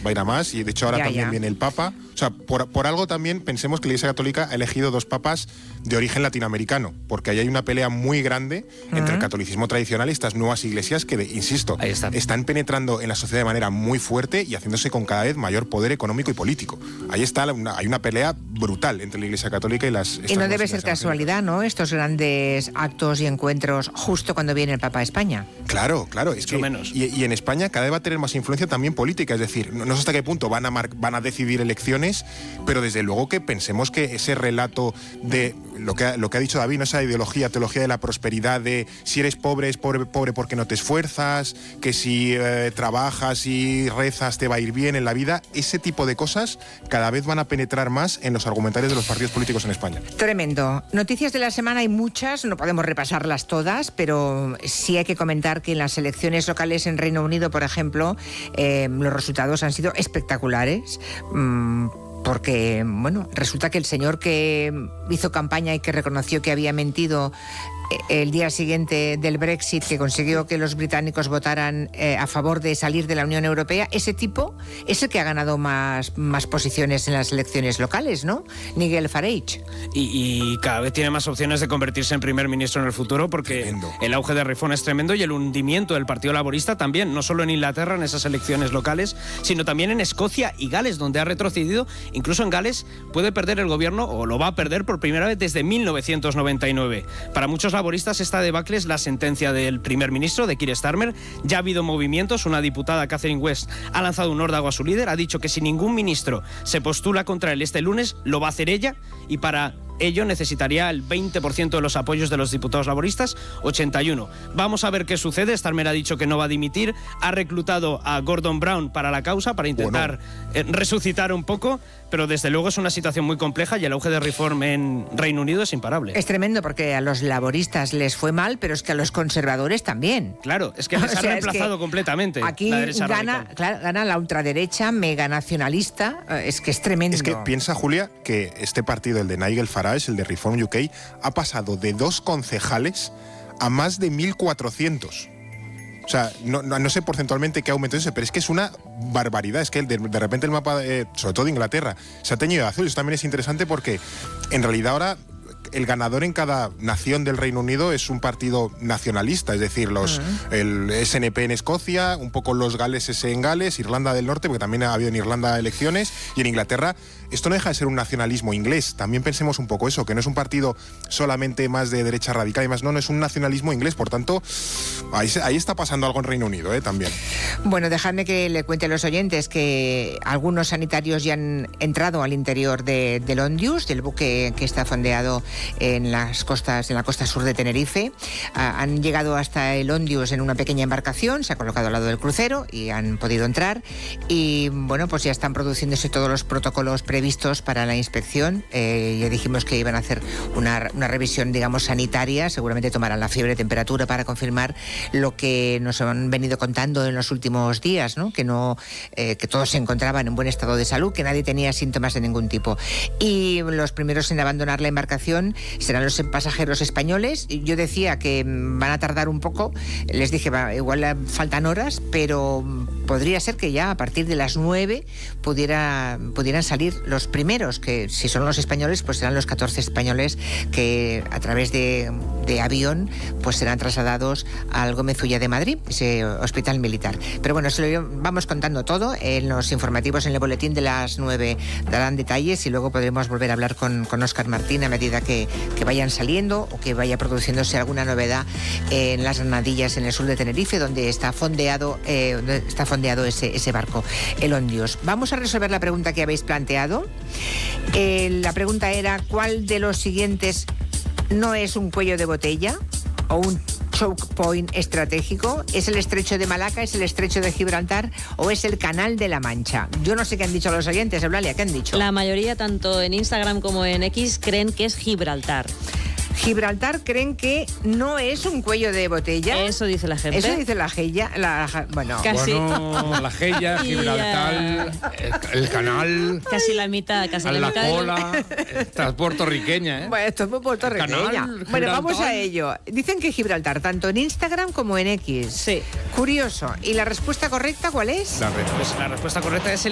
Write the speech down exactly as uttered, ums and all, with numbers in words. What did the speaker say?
va a ir a más, y de hecho ahora ya, también ya. viene el Papa. O sea, por, por algo también pensemos que la Iglesia Católica ha elegido dos papas de origen latinoamericano, porque ahí hay una pelea muy grande uh-huh. entre el catolicismo tradicional y estas nuevas iglesias que, de, insisto, está. están penetrando en la sociedad de manera muy fuerte y haciéndose con cada vez mayor poder económico y político. Ahí está, una, hay una pelea brutal entre la Iglesia Católica y las... Y no debe ser casualidad, ¿no?, estos grandes actos y encuentros justo cuando viene el Papa a España. Claro, claro. Es que, menos. Y, y en España cada vez va a tener más influencia también política, es decir, no, no sé hasta qué punto van a, mar, van a decidir elecciones, pero desde luego que pensemos que ese relato de lo que ha, lo que ha dicho David, ¿no?, esa ideología, teología de la prosperidad, de si eres pobre, es pobre, pobre porque no te esfuerzas, que si eh, trabajas y rezas te va a ir bien en la vida, ese tipo de cosas cada vez van a penetrar más en los argumentarios de los partidos políticos en España. Tremendo. Noticias de la semana hay muchas, no podemos repasarlas todas, pero sí hay que comentar que en las elecciones locales en Reino Unido, por ejemplo, eh, los resultados han sido espectaculares. Mmm, porque, bueno, resulta que el señor que hizo campaña y que reconoció que había mentido el día siguiente del Brexit, que consiguió que los británicos votaran eh, a favor de salir de la Unión Europea, ese tipo es el que ha ganado más, más posiciones en las elecciones locales, ¿no? Nigel Farage. Y, y cada vez tiene más opciones de convertirse en primer ministro en el futuro, porque tremendo. El auge de Reform es tremendo y el hundimiento del Partido Laborista también, no solo en Inglaterra, en esas elecciones locales, sino también en Escocia y Gales, donde ha retrocedido. Incluso en Gales puede perder el gobierno, o lo va a perder por primera vez desde mil novecientos noventa y nueve. Para muchos laboristas esta debacle es la sentencia del primer ministro, de Keir Starmer. Ya ha habido movimientos. Una diputada, Catherine West, ha lanzado un órdago a su líder, ha dicho que si ningún ministro se postula contra él este lunes, lo va a hacer ella, y para ello necesitaría el veinte por ciento de los apoyos de los diputados laboristas, ochenta y uno. Vamos a ver qué sucede. Starmer ha dicho que no va a dimitir, ha reclutado a Gordon Brown para la causa, para intentar bueno. eh, resucitar un poco, pero desde luego es una situación muy compleja y el auge de Reform en Reino Unido es imparable. Es tremendo porque a los laboristas les fue mal, pero es que a los conservadores también. Claro, es que les o sea, ha reemplazado es que completamente. Aquí la derecha gana, claro, gana la ultraderecha mega nacionalista, es que es tremendo. Es que piensa, Julia, que este partido, el de Nigel Farage, el de Reform U K, ha pasado de dos concejales a más de mil cuatrocientos. O sea, no, no, no sé porcentualmente qué ha aumentado ese, pero es que es una barbaridad. Es que de, de repente el mapa, eh, sobre todo de Inglaterra, se ha teñido de azul. Eso también es interesante porque en realidad ahora el ganador en cada nación del Reino Unido es un partido nacionalista, es decir, los, uh-huh. el S N P en Escocia, un poco los galeses en Gales, Irlanda del Norte, porque también ha habido en Irlanda elecciones, y en Inglaterra esto no deja de ser un nacionalismo inglés. También pensemos un poco eso, que no es un partido solamente más de derecha radical y más, no, no es un nacionalismo inglés. Por tanto, ahí, ahí está pasando algo en Reino Unido, ¿eh? También. Bueno, dejadme que le cuente a los oyentes que algunos sanitarios ya han entrado al interior de, del Ondius, del buque que está fondeado en las costas, en la costa sur de Tenerife. Ah, han llegado hasta el Ondius en una pequeña embarcación, se ha colocado al lado del crucero y han podido entrar. Y bueno, pues ya están produciéndose todos los protocolos previstos para la inspección. Eh, ya dijimos que iban a hacer una, una revisión, digamos, sanitaria. Seguramente tomarán la fiebre, temperatura para confirmar lo que nos han venido contando en los últimos días, ¿no? Que no, eh, que todos se encontraban en buen estado de salud, que nadie tenía síntomas de ningún tipo. Y los primeros en abandonar la embarcación serán los pasajeros españoles. Yo decía que van a tardar un poco. Les dije, va, igual faltan horas, pero podría ser que ya a partir de las nueve pudiera, pudieran salir los primeros, que si son los españoles, pues serán los catorce españoles que a través de, de avión pues serán trasladados al Gómez Ulla de Madrid, ese hospital militar. Pero bueno, se lo vamos contando todo en los informativos, en el boletín de las nueve darán detalles y luego podremos volver a hablar con, con Óscar Martín a medida que, que vayan saliendo o que vaya produciéndose alguna novedad en las Granadillas, en el sur de Tenerife, donde está fondeado, eh, donde está fondeado ese, ese barco, el Ondius. Vamos a resolver la pregunta que habéis planteado. Eh, la pregunta era, ¿cuál de los siguientes no es un cuello de botella o un choke point estratégico? ¿Es el estrecho de Malaca, es el estrecho de Gibraltar o es el canal de la Mancha? Yo no sé qué han dicho los oyentes, Eulalia, ¿qué han dicho? La mayoría, tanto en Instagram como en X, creen que es Gibraltar. Gibraltar creen que no es un cuello de botella. Eso dice la gente. Eso dice la Geya. La, bueno, casi. Bueno, la Geya, Gibraltar, el, el canal. Casi la mitad, casi la, la mitad. cola. Esta es puertorriqueña, ¿eh? Bueno, esto es muy puertorriqueña. Bueno, vamos a ello. Dicen que Gibraltar, tanto en Instagram como en X. Sí. Curioso. ¿Y la respuesta correcta cuál es? La, pues la respuesta correcta es el